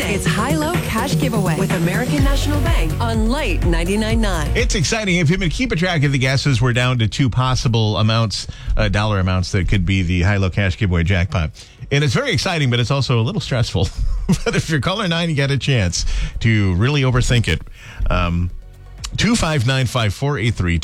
It's high-low cash giveaway with American National Bank on Light 99.9. It's exciting. If you've been keeping track of the guesses, we're down to two possible amounts, dollar amounts that could be the high-low cash giveaway jackpot. And it's very exciting, but it's also a little stressful. But if you're caller 9, you get a chance to really overthink it. 259-5483,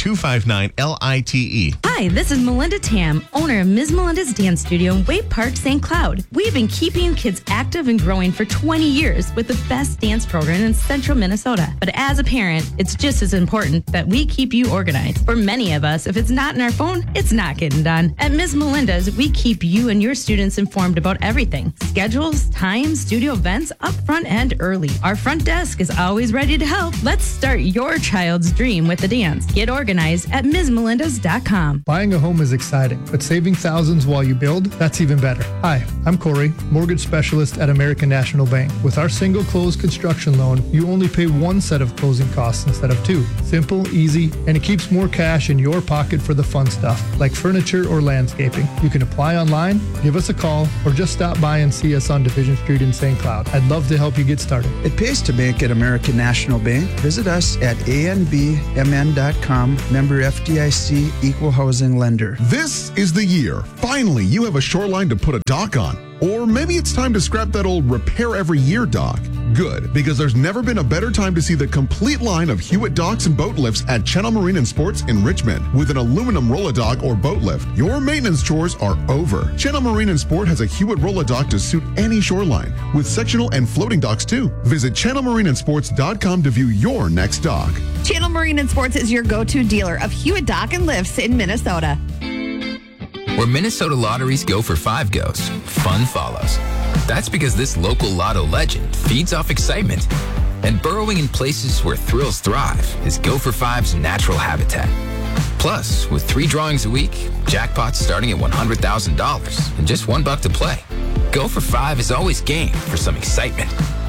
259-LITE. Hi, this is Melinda Tam, owner of Ms. Melinda's Dance Studio in Waite Park, St. Cloud. We've been keeping kids active and growing for 20 years with the best dance program in central Minnesota. But as a parent, it's just as important that we keep you organized. For many of us, if it's not in our phone, it's not getting done. At Ms. Melinda's, we keep you and your students informed about everything. Schedules, times, studio events, upfront and early. Our front desk is always ready to help. Let's start your child's dream with the dance. Get organized at MsMelinda's.com. Buying a home is exciting, but saving thousands while you build, that's even better. Hi, I'm Corey, mortgage specialist at American National Bank. With our single close construction loan, you only pay one set of closing costs instead of two. Simple, easy, and it keeps more cash in your pocket for the fun stuff, like furniture or landscaping. You can apply online, give us a call, or just stop by and see us on Division Street in St. Cloud. I'd love to help you get started. It pays to bank at American National Bank. Visit us at anbmn.com, member FDIC, equal housing lender. This is the year. Finally, you have a shoreline to put a dock on. Or maybe it's time to scrap that old repair every year dock. Good, because there's never been a better time to see the complete line of Hewitt docks and boat lifts at Channel Marine and Sports in Richmond. With an aluminum roll-a-dock or boat lift, your maintenance chores are over. Channel Marine and Sport has a Hewitt roll-a-dock to suit any shoreline, with sectional and floating docks too. Visit channelmarineandsports.com to view your next dock. Channel Marine and Sports is your go-to dealer of Hewitt Dock and Lifts in Minnesota. Where Minnesota lotteries go for 5 goes, fun follows. That's because this local lotto legend feeds off excitement. And burrowing in places where thrills thrive is Go for 5's natural habitat. Plus, with 3 drawings a week, jackpots starting at $100,000 and just $1 to play. Go for 5 is always game for some excitement.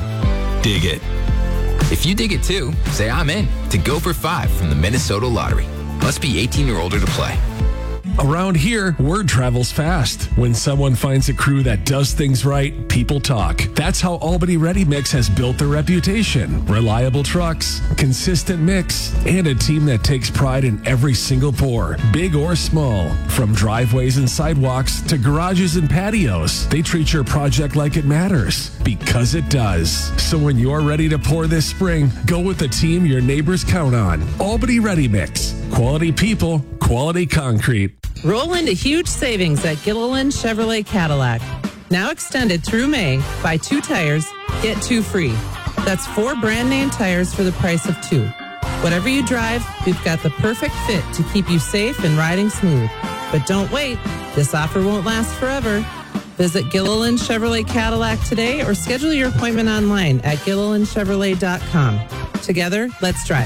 Dig it. If you dig it too, say I'm in to Go for 5 from the Minnesota Lottery. Must be 18 or older to play. Around here, word travels fast. When someone finds a crew that does things right, people talk. That's how Albany Ready Mix has built their reputation. Reliable trucks, consistent mix, and a team that takes pride in every single pour, big or small. From driveways and sidewalks to garages and patios, they treat your project like it matters, because it does. So when you're ready to pour this spring, go with the team your neighbors count on. Albany Ready Mix. Quality people, quality concrete. Roll into huge savings at Gilliland Chevrolet Cadillac. Now extended through May. Buy 2 tires, get 2 free. That's 4 brand name tires for the price of 2. Whatever you drive, we've got the perfect fit to keep you safe and riding smooth. But don't wait. This offer won't last forever. Visit Gilliland Chevrolet Cadillac today or schedule your appointment online at GillilandChevrolet.com. Together, let's drive.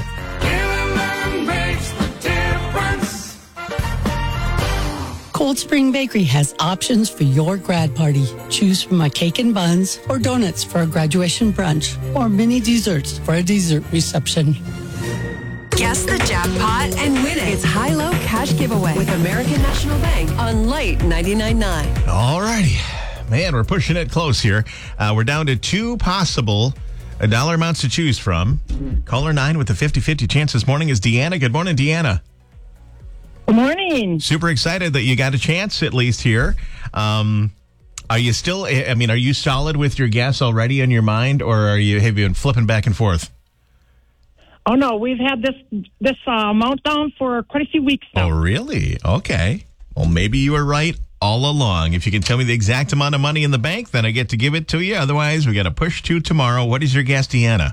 Cold Spring Bakery has options for your grad party. Choose from a cake and buns or donuts for a graduation brunch or mini desserts for a dessert reception. Guess the jackpot and win it. It's high-low cash giveaway with American National Bank on Light 99.9. All righty. Man, we're pushing it close here. We're down to 2 possible dollar amounts to choose from. Caller 9 with the 50-50 chance this morning is Deanna. Good morning, Deanna. Good morning. Super excited that you got a chance at least here. Are you still, are you solid with your guess already in your mind, or have you been flipping back and forth? Oh, no, we've had this amount down for quite a few weeks now. Oh, really? Okay. Well, maybe you were right all along. If you can tell me the exact amount of money in the bank, then I get to give it to you. Otherwise, we got to push to tomorrow. What is your guess, Deanna?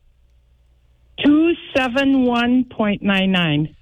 271.99.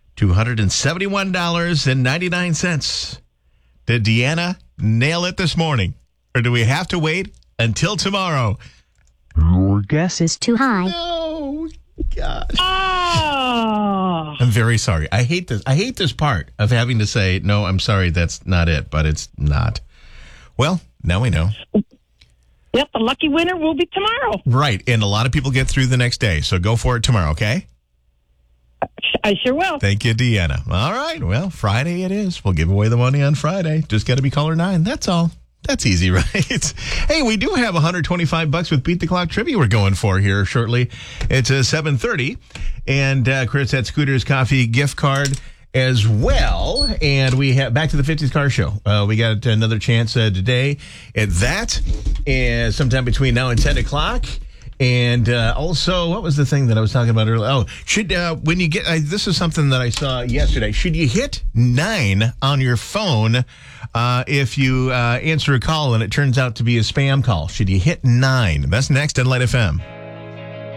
$271.99. Did Deanna nail it this morning? Or do we have to wait until tomorrow? Your guess is too high. No, gosh. Oh! I'm very sorry. I hate this. I hate this part of having to say, no, I'm sorry, that's not it, but it's not. Well, now we know. Yep, the lucky winner will be tomorrow. Right, and a lot of people get through the next day, so go for it tomorrow, okay? I sure will. Thank you, Deanna. All right. Well, Friday it is. We'll give away the money on Friday. Just got to be caller 9. That's all. That's easy, right? Hey, we do have $125 with Beat the Clock trivia we're going for here shortly. It's 7:30, and Chris at Scooter's Coffee gift card as well. And we have back to the 50s car show. We got another chance today at that, and sometime between now and 10 o'clock. And also, what was the thing that I was talking about earlier? Oh, should when you get this is something that I saw yesterday. Should you hit 9 on your phone if you answer a call and it turns out to be a spam call? Should you hit 9? That's next at Light FM.